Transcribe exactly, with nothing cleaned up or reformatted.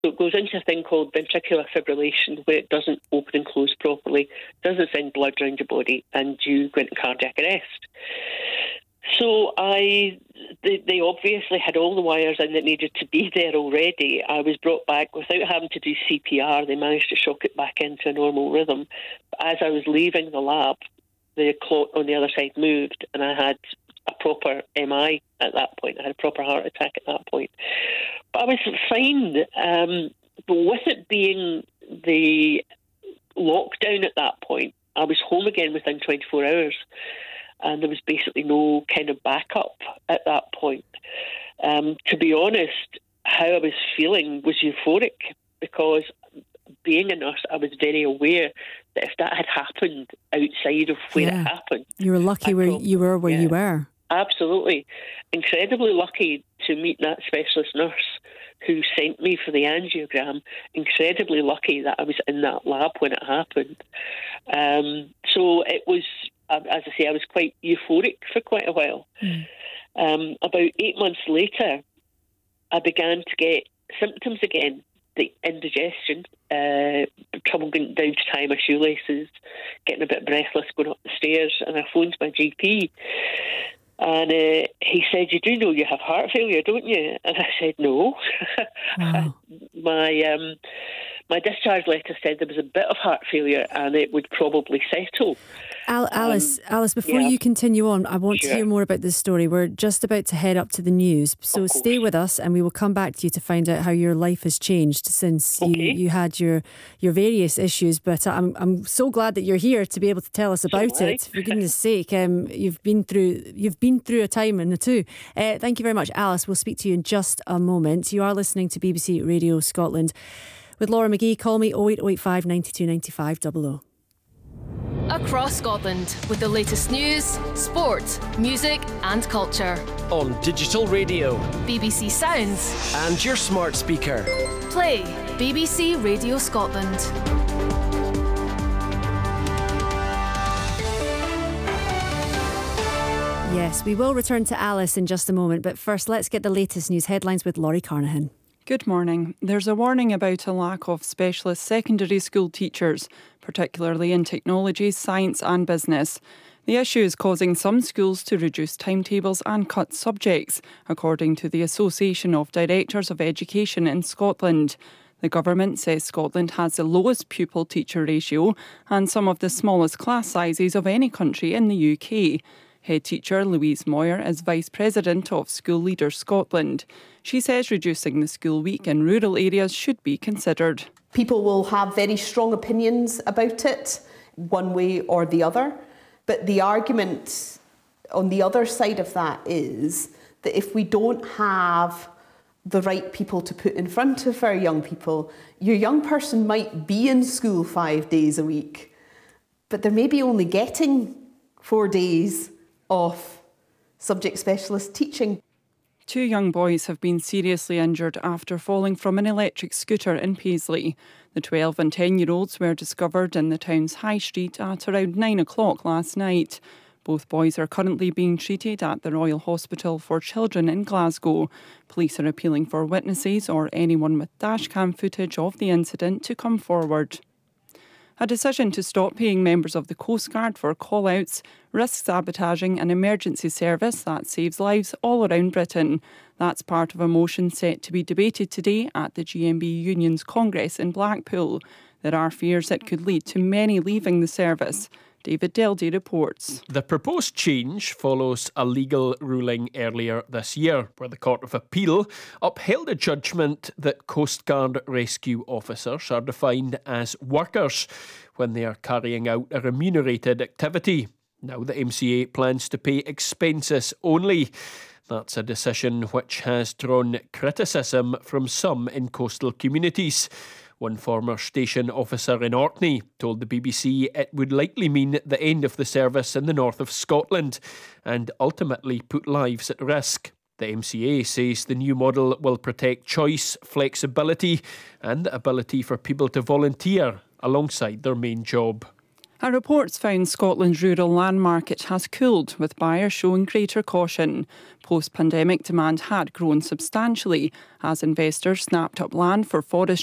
So it goes into a thing called ventricular fibrillation, where it doesn't open and close properly, doesn't send blood around your body, and you go into cardiac arrest. So I, they, they obviously had all the wires in that needed to be there already. I was brought back without having to do C P R. They managed to shock it back into a normal rhythm. But as I was leaving the lab, the clot on the other side moved, and I had a proper M I at that point. I had a proper heart attack at that point. But I was fine. Um, but with it being the lockdown at that point, I was home again within twenty-four hours. And there was basically no kind of backup at that point. Um, to be honest, how I was feeling was euphoric, because being a nurse, I was very aware that if that had happened outside of where yeah. it happened... You were lucky where you were where yeah, you were. Absolutely. Incredibly lucky to meet that specialist nurse who sent me for the angiogram. Incredibly lucky that I was in that lab when it happened. Um, so it was... As I say, I was quite euphoric for quite a while. Mm. Um, about eight months later, I began to get symptoms again, the indigestion, uh, trouble getting down to tie my shoelaces, getting a bit breathless going up the stairs, and I phoned my G P. And uh, he said, "You do know you have heart failure, don't you?" And I said, "No." Wow. my um, my discharge letter said there was a bit of heart failure and it would probably settle. Al- Alice, um, Alice, before yeah. you continue on, I want sure. to hear more about this story. We're just about to head up to the news, so stay with us and we will come back to you to find out how your life has changed since okay. you, you had your, your various issues. But I'm I'm so glad that you're here to be able to tell us about so it. For goodness sake, um, you've been through you've been through a time in the two. Uh, thank you very much, Alice. We'll speak to you in just a moment. You are listening to B B C Radio Scotland with Laura McGee. Call me oh eight oh eight five, nine two nine five double oh. Across Scotland with the latest news, sport, music and culture. On digital radio, B B C Sounds and your smart speaker. Play B B C Radio Scotland. Yes, we will return to Alice in just a moment, but first let's get the latest news headlines with Laurie Carnahan. Good morning. There's a warning about a lack of specialist secondary school teachers, particularly in technology, science and business. The issue is causing some schools to reduce timetables and cut subjects, according to the Association of Directors of Education in Scotland. The government says Scotland has the lowest pupil-teacher ratio and some of the smallest class sizes of any country in the U K. Head teacher Louise Moyer is Vice President of School Leaders Scotland. She says reducing the school week in rural areas should be considered. People will have very strong opinions about it, one way or the other. But the argument on the other side of that is that if we don't have the right people to put in front of our young people, your young person might be in school five days a week, but they're maybe only getting four days of subject specialist teaching. Two young boys have been seriously injured after falling from an electric scooter in Paisley. The twelve and ten-year-olds were discovered in the town's High Street at around nine o'clock last night. Both boys are currently being treated at the Royal Hospital for Children in Glasgow. Police are appealing for witnesses or anyone with dashcam footage of the incident to come forward. A decision to stop paying members of the Coast Guard for call-outs risks sabotaging an emergency service that saves lives all around Britain. That's part of a motion set to be debated today at the G M B Union's Congress in Blackpool. There are fears it could lead to many leaving the service. David Deldy reports. The proposed change follows a legal ruling earlier this year where the Court of Appeal upheld a judgment that Coast Guard rescue officers are defined as workers when they are carrying out a remunerated activity. Now the M C A plans to pay expenses only. That's a decision which has drawn criticism from some in coastal communities. One former station officer in Orkney told the B B C it would likely mean the end of the service in the north of Scotland and ultimately put lives at risk. The M C A says the new model will protect choice, flexibility and the ability for people to volunteer alongside their main job. Our reports found Scotland's rural land market has cooled, with buyers showing greater caution. Post-pandemic demand had grown substantially as investors snapped up land for forest